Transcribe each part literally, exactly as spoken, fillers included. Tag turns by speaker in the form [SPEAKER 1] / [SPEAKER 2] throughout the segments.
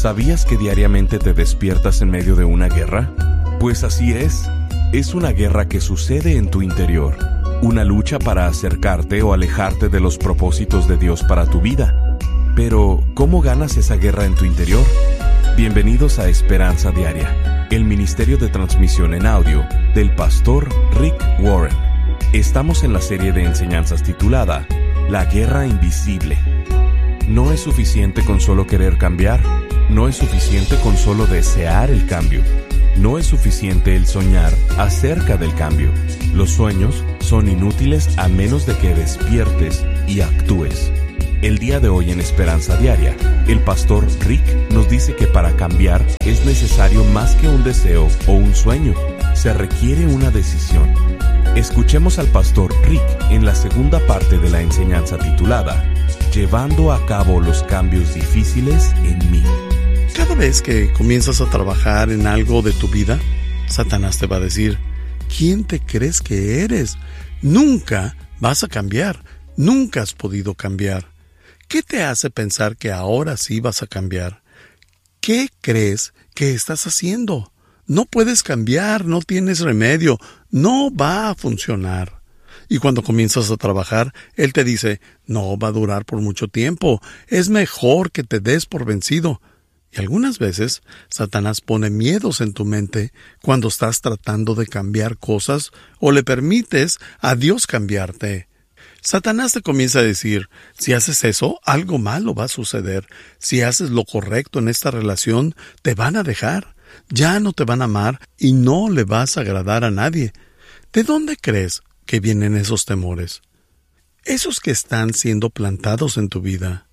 [SPEAKER 1] ¿Sabías que diariamente te despiertas en medio de una guerra? Pues así es. Es una guerra que sucede en tu interior. Una lucha para acercarte o alejarte de los propósitos de Dios para tu vida. Pero, ¿cómo ganas esa guerra en tu interior? Bienvenidos a Esperanza Diaria, el ministerio de transmisión en audio del pastor Rick Warren. Estamos en la serie de enseñanzas titulada La Guerra Invisible. No es suficiente con solo querer cambiar. No es suficiente con solo desear el cambio. No es suficiente el soñar acerca del cambio. Los sueños son inútiles a menos de que despiertes y actúes. El día de hoy en Esperanza Diaria, el pastor Rick nos dice que para cambiar es necesario más que un deseo o un sueño. Se requiere una decisión. Escuchemos al pastor Rick en la segunda parte de la enseñanza titulada Llevando a cabo los cambios difíciles en mí.
[SPEAKER 2] Cada vez que comienzas a trabajar en algo de tu vida, Satanás te va a decir: ¿quién te crees que eres? Nunca vas a cambiar, nunca has podido cambiar. ¿Qué te hace pensar que ahora sí vas a cambiar? ¿Qué crees que estás haciendo? No puedes cambiar, no tienes remedio, no va a funcionar. Y cuando comienzas a trabajar, él te dice: no va a durar por mucho tiempo, es mejor que te des por vencido. Y algunas veces, Satanás pone miedos en tu mente cuando estás tratando de cambiar cosas o le permites a Dios cambiarte. Satanás te comienza a decir: si haces eso, algo malo va a suceder. Si haces lo correcto en esta relación, te van a dejar. Ya no te van a amar y no le vas a agradar a nadie. ¿De dónde crees que vienen esos temores? Esos que están siendo plantados en tu vida.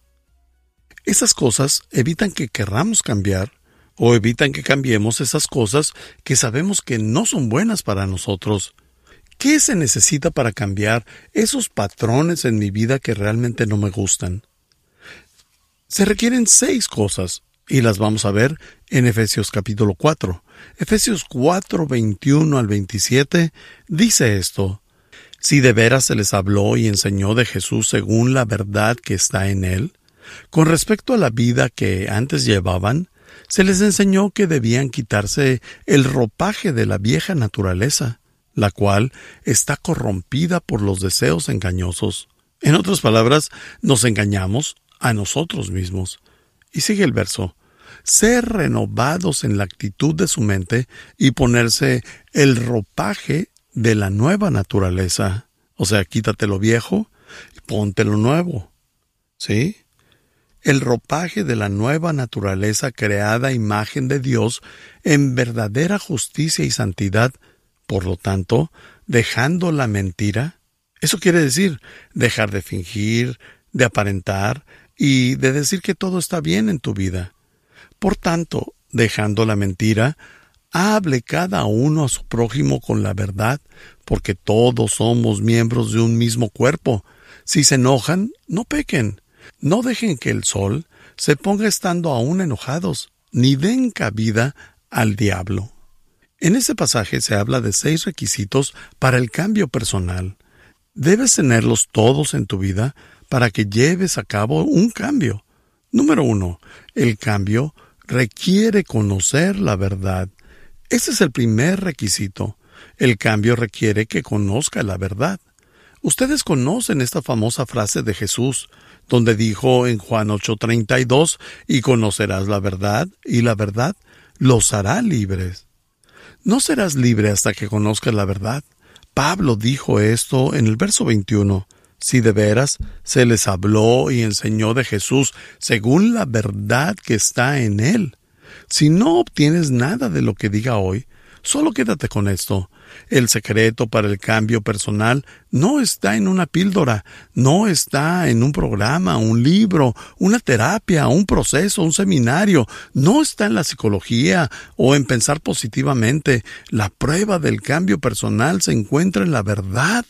[SPEAKER 2] Esas cosas evitan que querramos cambiar o evitan que cambiemos esas cosas que sabemos que no son buenas para nosotros. ¿Qué se necesita para cambiar esos patrones en mi vida que realmente no me gustan? Se requieren seis cosas y las vamos a ver en Efesios capítulo cuatro. Efesios cuatro, veintiuno al veintisiete dice esto: si de veras se les habló y enseñó de Jesús según la verdad que está en él, con respecto a la vida que antes llevaban, se les enseñó que debían quitarse el ropaje de la vieja naturaleza, la cual está corrompida por los deseos engañosos. En otras palabras, nos engañamos a nosotros mismos. Y sigue el verso: ser renovados en la actitud de su mente y ponerse el ropaje de la nueva naturaleza. O sea, quítate lo viejo y ponte lo nuevo. ¿Sí? El ropaje de la nueva naturaleza creada a imagen de Dios en verdadera justicia y santidad. Por lo tanto, dejando la mentira, eso quiere decir dejar de fingir, de aparentar y de decir que todo está bien en tu vida. Por tanto, dejando la mentira, hable cada uno a su prójimo con la verdad, porque todos somos miembros de un mismo cuerpo. Si se enojan, no pequen. No dejen que el sol se ponga estando aún enojados, ni den cabida al diablo. En este pasaje se habla de seis requisitos para el cambio personal. Debes tenerlos todos en tu vida para que lleves a cabo un cambio. Número uno, el cambio requiere conocer la verdad. Ese es el primer requisito. El cambio requiere que conozca la verdad. Ustedes conocen esta famosa frase de Jesús, donde dijo en Juan ocho treinta y dos, y conocerás la verdad, y la verdad los hará libres. No serás libre hasta que conozcas la verdad. Pablo dijo esto en el verso veintiuno. Si de veras se les habló y enseñó de Jesús según la verdad que está en él. Si no obtienes nada de lo que diga hoy, solo quédate con esto. El secreto para el cambio personal no está en una píldora, no está en un programa, un libro, una terapia, un proceso, un seminario, no está en la psicología o en pensar positivamente. La prueba del cambio personal se encuentra en la verdad.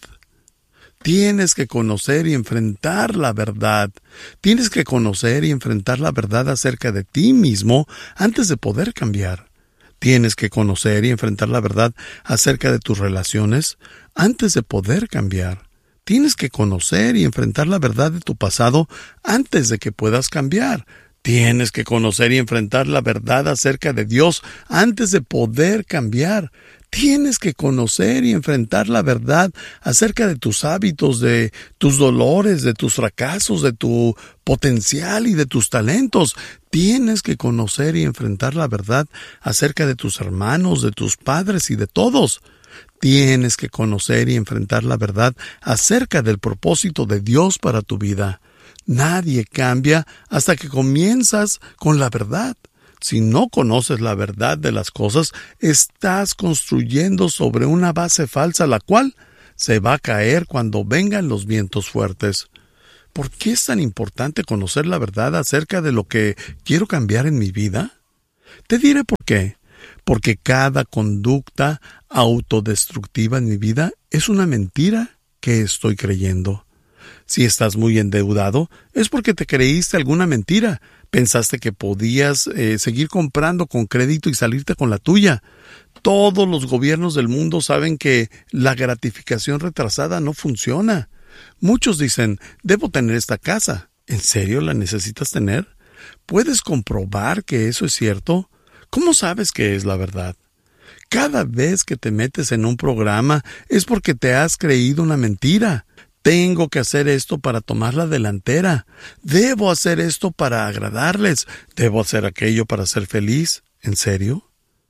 [SPEAKER 2] Tienes que conocer y enfrentar la verdad. Tienes que conocer y enfrentar la verdad acerca de ti mismo antes de poder cambiar. Tienes que conocer y enfrentar la verdad acerca de tus relaciones antes de poder cambiar. Tienes que conocer y enfrentar la verdad de tu pasado antes de que puedas cambiar. Tienes que conocer y enfrentar la verdad acerca de Dios antes de poder cambiar. Tienes que conocer y enfrentar la verdad acerca de tus hábitos, de tus dolores, de tus fracasos, de tu potencial y de tus talentos. Tienes que conocer y enfrentar la verdad acerca de tus hermanos, de tus padres y de todos. Tienes que conocer y enfrentar la verdad acerca del propósito de Dios para tu vida. Nadie cambia hasta que comienzas con la verdad. Si no conoces la verdad de las cosas, estás construyendo sobre una base falsa, la cual se va a caer cuando vengan los vientos fuertes. ¿Por qué es tan importante conocer la verdad acerca de lo que quiero cambiar en mi vida? Te diré por qué. Porque cada conducta autodestructiva en mi vida es una mentira que estoy creyendo. Si estás muy endeudado, es porque te creíste alguna mentira. Pensaste que podías eh, seguir comprando con crédito y salirte con la tuya. Todos los gobiernos del mundo saben que la gratificación retrasada no funciona. Muchos dicen, debo tener esta casa. ¿En serio la necesitas tener? ¿Puedes comprobar que eso es cierto? ¿Cómo sabes que es la verdad? Cada vez que te metes en un programa es porque te has creído una mentira. Tengo que hacer esto para tomar la delantera. Debo hacer esto para agradarles. Debo hacer aquello para ser feliz. ¿En serio?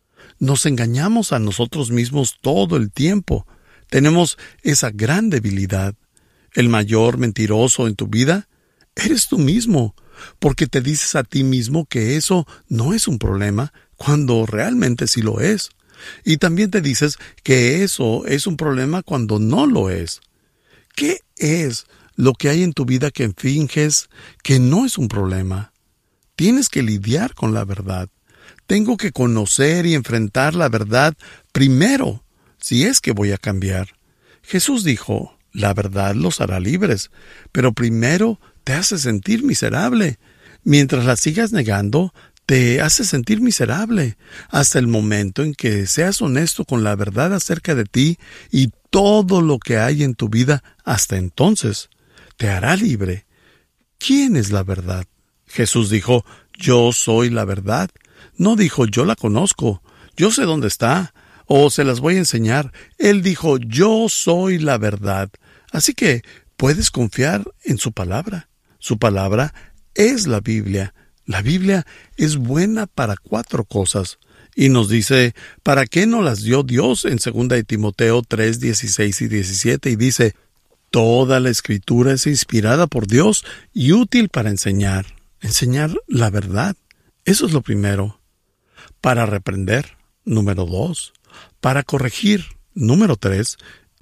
[SPEAKER 2] Nos engañamos a nosotros mismos todo el tiempo. Tenemos esa gran debilidad. El mayor mentiroso en tu vida eres tú mismo, porque te dices a ti mismo que eso no es un problema, cuando realmente sí lo es. Y también te dices que eso es un problema cuando no lo es. ¿Qué es lo que hay en tu vida que finges que no es un problema? Tienes que lidiar con la verdad. Tengo que conocer y enfrentar la verdad primero, si es que voy a cambiar. Jesús dijo, la verdad los hará libres, pero primero te hace sentir miserable. Mientras la sigas negando, te hace sentir miserable, hasta el momento en que seas honesto con la verdad acerca de ti y todo lo que hay en tu vida. Hasta entonces te hará libre. ¿Quién es la verdad? Jesús dijo, yo soy la verdad. No dijo, yo la conozco, yo sé dónde está, o se las voy a enseñar. Él dijo, yo soy la verdad. Así que puedes confiar en su palabra. Su palabra es la Biblia. La Biblia es buena para cuatro cosas. Y nos dice, ¿para qué no las dio Dios? En segunda de Timoteo tres, dieciséis y diecisiete, y dice, toda la Escritura es inspirada por Dios y útil para enseñar. Enseñar la verdad. Eso es lo primero. Para reprender, número dos. Para corregir, número tres.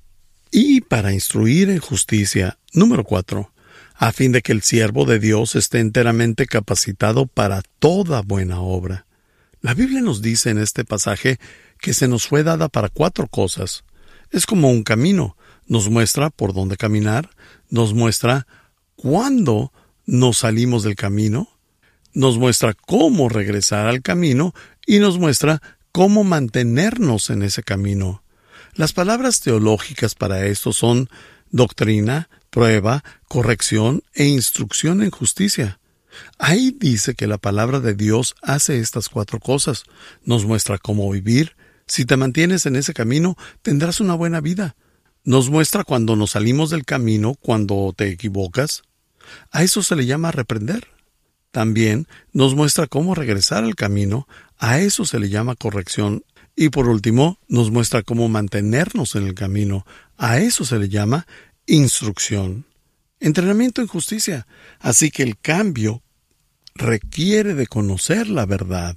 [SPEAKER 2] Y para instruir en justicia, número cuatro. A fin de que el siervo de Dios esté enteramente capacitado para toda buena obra. La Biblia nos dice en este pasaje que se nos fue dada para cuatro cosas. Es como un camino. Nos muestra por dónde caminar, nos muestra cuándo nos salimos del camino, nos muestra cómo regresar al camino y nos muestra cómo mantenernos en ese camino. Las palabras teológicas para esto son doctrina, prueba, corrección e instrucción en justicia. Ahí dice que la palabra de Dios hace estas cuatro cosas. Nos muestra cómo vivir. Si te mantienes en ese camino, tendrás una buena vida. Nos muestra cuando nos salimos del camino, cuando te equivocas. A eso se le llama reprender. También nos muestra cómo regresar al camino. A eso se le llama corrección. Y por último, nos muestra cómo mantenernos en el camino. A eso se le llama instrucción. Entrenamiento en justicia. Así que el cambio requiere de conocer la verdad.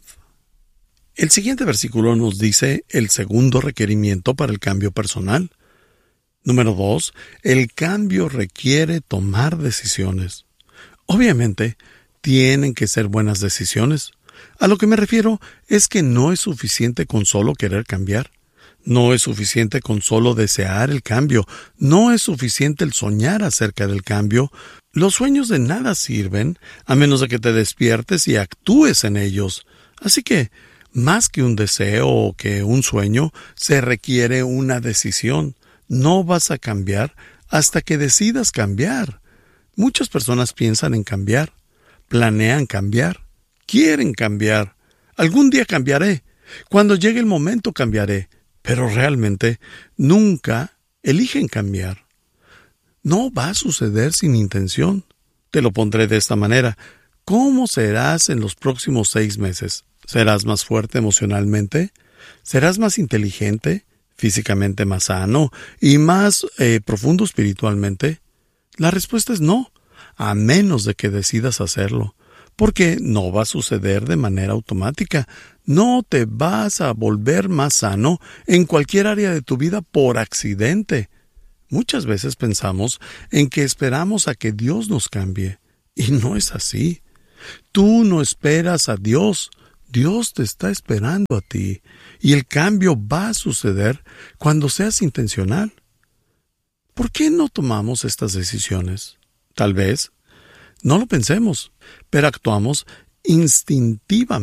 [SPEAKER 2] El siguiente versículo nos dice el segundo requerimiento para el cambio personal. Número dos, el cambio requiere tomar decisiones. Obviamente, tienen que ser buenas decisiones. A lo que me refiero es que no es suficiente con solo querer cambiar. No es suficiente con solo desear el cambio. No es suficiente el soñar acerca del cambio. Los sueños de nada sirven a menos de que te despiertes y actúes en ellos. Así que, más que un deseo o que un sueño, se requiere una decisión. No vas a cambiar hasta que decidas cambiar. Muchas personas piensan en cambiar, planean cambiar, quieren cambiar. Algún día cambiaré. Cuando llegue el momento cambiaré. Pero realmente nunca eligen cambiar. No va a suceder sin intención. Te lo pondré de esta manera. ¿Cómo serás en los próximos seis meses? ¿Serás más fuerte emocionalmente? ¿Serás más inteligente? ¿Físicamente más sano? ¿Y más eh, profundo espiritualmente? La respuesta es no, a menos de que decidas hacerlo. Porque no va a suceder de manera automática. No te vas a volver más sano en cualquier área de tu vida por accidente. Muchas veces pensamos en que esperamos a que Dios nos cambie, y no es así. Tú no esperas a Dios, Dios te está esperando a ti, y el cambio va a suceder cuando seas intencional. ¿Por qué no tomamos estas decisiones? Tal vez no lo pensemos, pero actuamos instintivamente.